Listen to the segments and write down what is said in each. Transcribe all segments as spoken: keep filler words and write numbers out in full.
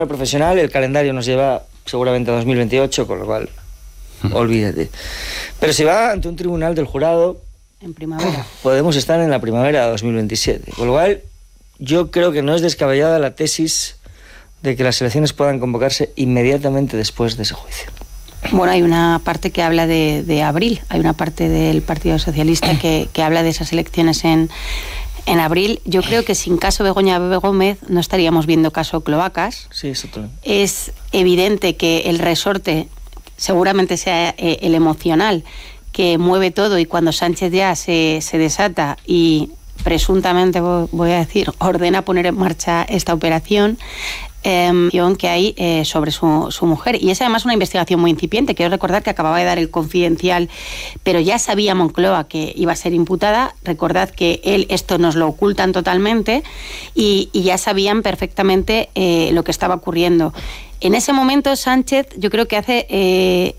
Profesional, el calendario nos lleva seguramente a dos mil veintiocho, con lo cual olvídate. Pero si va ante un tribunal del jurado, en primavera, podemos estar en la primavera de dos mil veintisiete. Con lo cual, yo creo que no es descabellada la tesis de que las elecciones puedan convocarse inmediatamente después de ese juicio. Bueno, hay una parte que habla de, de abril, hay una parte del Partido Socialista que, que habla de esas elecciones en, en abril. Yo creo que sin caso Begoña Gómez no estaríamos viendo caso Cloacas. Sí, eso también. Es evidente que el resorte seguramente sea eh, el emocional que mueve todo, y cuando Sánchez ya se, se desata y presuntamente, voy a decir, ordena poner en marcha esta operación, Eh, que hay eh, sobre su, su mujer, y es además una investigación muy incipiente. Quiero recordar que acababa de dar el Confidencial, pero ya sabía Moncloa que iba a ser imputada. Recordad que él, esto nos lo ocultan totalmente, y, y ya sabían perfectamente eh, lo que estaba ocurriendo. En ese momento Sánchez, yo creo que hace eh,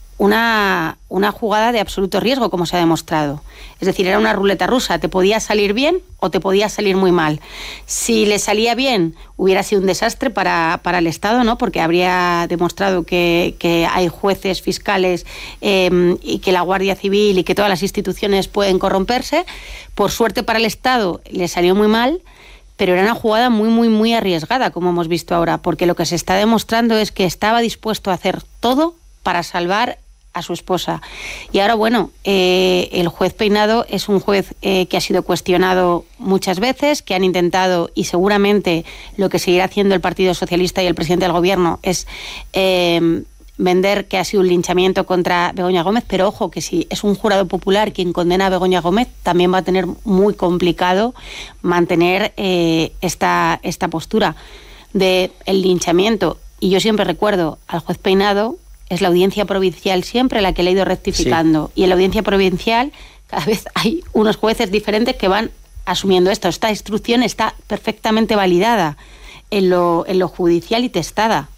una, una jugada de absoluto riesgo, como se ha demostrado. Es decir, era una ruleta rusa, te podía salir bien o te podía salir muy mal. Si le salía bien, hubiera sido un desastre para, para el Estado, ¿no? Porque habría demostrado que, que hay jueces, fiscales, eh, y que la Guardia Civil y que todas las instituciones pueden corromperse. Por suerte para el Estado le salió muy mal, pero era una jugada muy, muy, muy arriesgada, como hemos visto ahora, porque lo que se está demostrando es que estaba dispuesto a hacer todo para salvar a su esposa. Y ahora, bueno, eh, el juez Peinado es un juez eh, que ha sido cuestionado muchas veces, que han intentado, y seguramente lo que seguirá haciendo el Partido Socialista y el presidente del Gobierno es eh, vender que ha sido un linchamiento contra Begoña Gómez, pero ojo, que si es un jurado popular quien condena a Begoña Gómez, también va a tener muy complicado mantener eh, esta, esta postura del linchamiento. Y yo siempre recuerdo al juez Peinado, es la Audiencia Provincial siempre la que le ha ido rectificando. Sí. Y en la Audiencia Provincial cada vez hay unos jueces diferentes que van asumiendo esto. Esta instrucción está perfectamente validada en lo, en lo judicial y testada.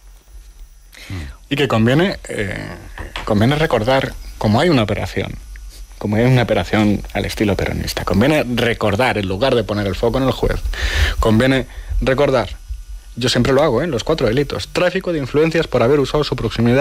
Y que conviene, eh, conviene recordar, como hay una operación, como hay una operación al estilo peronista, conviene recordar, en lugar de poner el foco en el juez, conviene recordar, yo siempre lo hago, ¿eh? Los cuatro delitos: tráfico de influencias por haber usado su proximidad